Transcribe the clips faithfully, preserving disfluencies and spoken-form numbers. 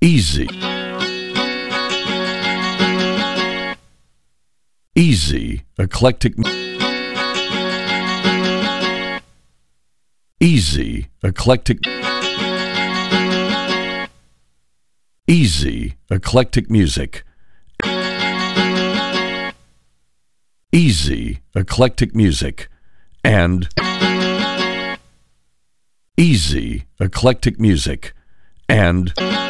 Easy. Easy, eclectic. Easy, eclectic. Easy, eclectic music. Easy, eclectic music. And easy, eclectic music. And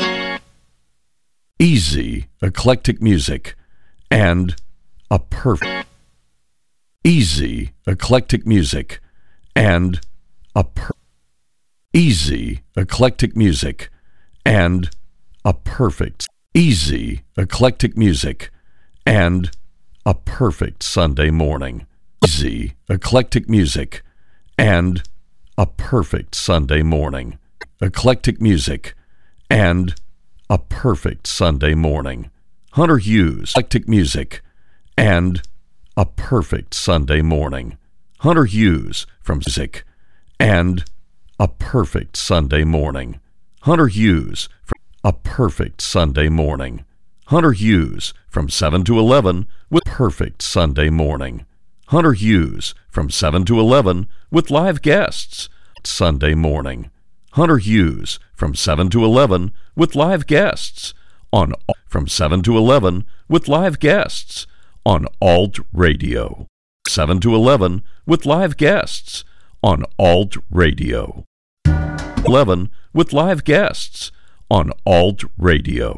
easy, eclectic music. And a perfect. Easy, eclectic music. And a per. Easy, eclectic music. And a perfect. Easy, eclectic music. And a perfect Sunday morning. Easy, eclectic music. And a perfect Sunday morning. Eclectic music. And a perfect Sunday morning. Hunter Hughes. Eclectic music. And a perfect Sunday morning. Hunter Hughes from music. And a perfect Sunday morning. Hunter Hughes from a perfect Sunday morning. Hunter Hughes from seven to eleven with perfect Sunday morning. Hunter Hughes from seven to eleven with live guests. Sunday morning. Hunter Hughes from seven to eleven with live guests on from seven to eleven with live guests on Alt Radio. seven to eleven with live guests on Alt Radio. eleven with live guests on Alt Radio.